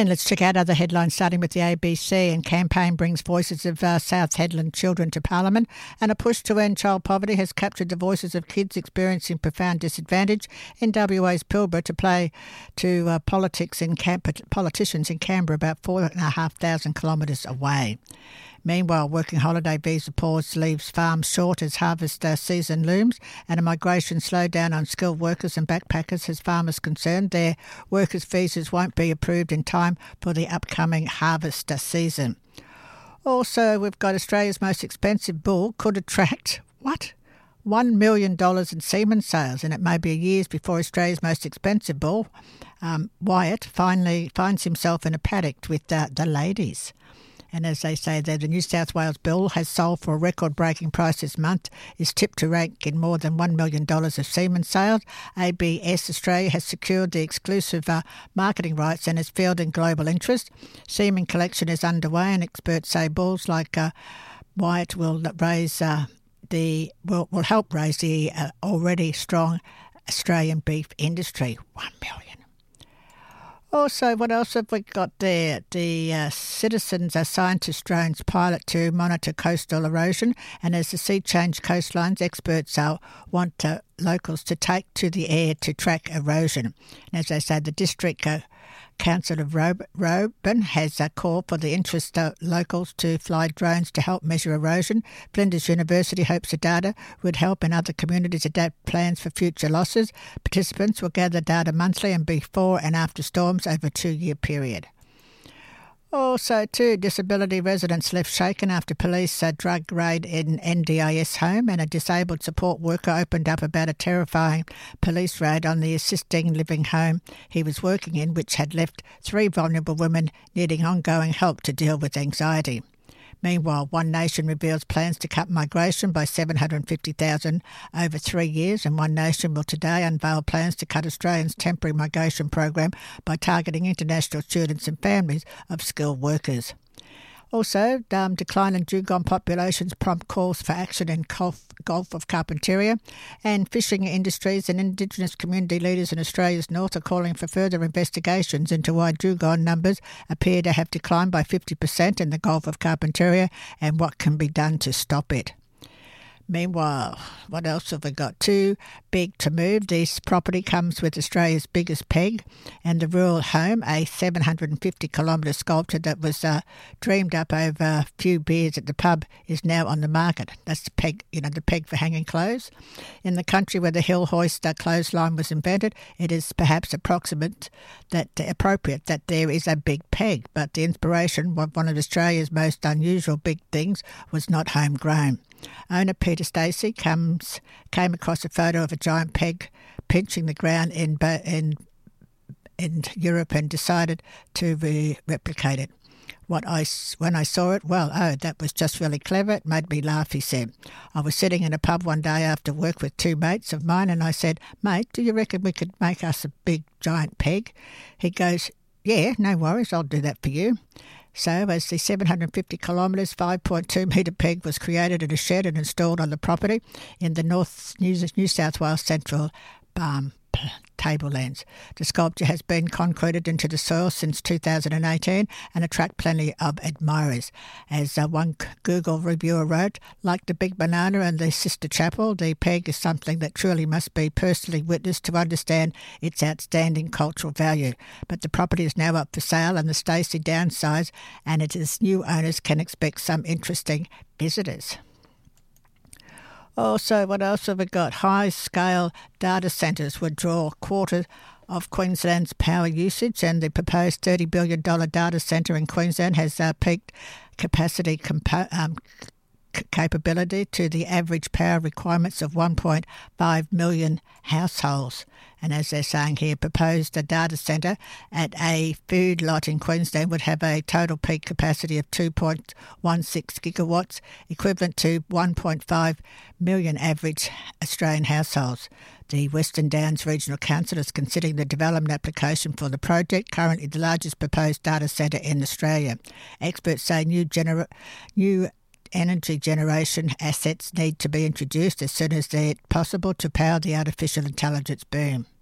And let's check out other headlines, starting with the ABC. And campaign brings voices of South Headland children to Parliament. And a push to end child poverty has captured the voices of kids experiencing profound disadvantage in WA's Pilbara to play to politicians in Canberra, about 4,500 kilometres away. Meanwhile, working holiday visa pause leaves farms short as harvest season looms, and a migration slowdown on skilled workers and backpackers has farmers concerned their workers' visas won't be approved in time for the upcoming harvest season. Also, we've got Australia's most expensive bull could attract, $1 million in semen sales, and it may be years before Australia's most expensive bull, Wyatt, finally finds himself in a paddock with the ladies. And as they say there, the New South Wales bull has sold for a record-breaking price this month, is tipped to rank in more than $1 million of semen sales. ABS Australia has secured the exclusive marketing rights and is fielding global interest. Semen collection is underway, and experts say bulls like Wyatt will help raise the already strong Australian beef industry. 1 million. Also, what else have we got there? The Citizens Scientist drones pilot to monitor coastal erosion, and as the sea changed coastlines, experts want locals to take to the air to track erosion. And as they say, the District Council of Roban has called for the interest of locals to fly drones to help measure erosion. Flinders University hopes the data would help in other communities adapt plans for future losses. Participants will gather data monthly and before and after storms over a 2-year period. Also, 2 disability residents left shaken after police drug raid in NDIS home, and a disabled support worker opened up about a terrifying police raid on the assisting living home he was working in, which had left 3 vulnerable women needing ongoing help to deal with anxiety. Meanwhile, One Nation reveals plans to cut migration by 750,000 over 3 years, and One Nation will today unveil plans to cut Australia's temporary migration program by targeting international students and families of skilled workers. Also, decline in dugong populations prompt calls for action in Gulf of Carpentaria, and fishing industries and Indigenous community leaders in Australia's north are calling for further investigations into why dugong numbers appear to have declined by 50% in the Gulf of Carpentaria and what can be done to stop it. Meanwhile, what else have we got? Too big to move. This property comes with Australia's biggest peg, and the rural home, a 750-kilometre sculpture that was dreamed up over a few beers at the pub, is now on the market. That's the peg, the peg for hanging clothes. In the country where the hill hoist clothesline was invented, it is perhaps appropriate that there is a big peg, but the inspiration of one of Australia's most unusual big things was not homegrown. Owner Peter Stacey came across a photo of a giant peg pinching the ground in Europe and decided to replicate it. When I saw it, that was just really clever. It made me laugh, he said. I was sitting in a pub one day after work with 2 mates of mine, and I said, "Mate, do you reckon we could make us a big giant peg?" He goes, "Yeah, no worries, I'll do that for you." So, as the 750 kilometres, 5.2 metre peg was created in a shed and installed on the property in the North New South Wales Central Tablelands. The sculpture has been concreted into the soil since 2018 and attract plenty of admirers. As one Google reviewer wrote, like the Big Banana and the Sister Chapel, the peg is something that truly must be personally witnessed to understand its outstanding cultural value. But the property is now up for sale, and the Stacey downsized, and its new owners can expect some interesting visitors. Also, what else have we got? High-scale data centres would draw a quarter of Queensland's power usage, and the proposed $30 billion data centre in Queensland has peaked capacity capability to the average power requirements of 1.5 million households. And as they're saying here, proposed a data centre at a food lot in Queensland would have a total peak capacity of 2.16 gigawatts, equivalent to 1.5 million average Australian households. The Western Downs Regional Council is considering the development application for the project, currently the largest proposed data centre in Australia. Experts say new energy generation assets need to be introduced as soon as they're possible to power the artificial intelligence boom.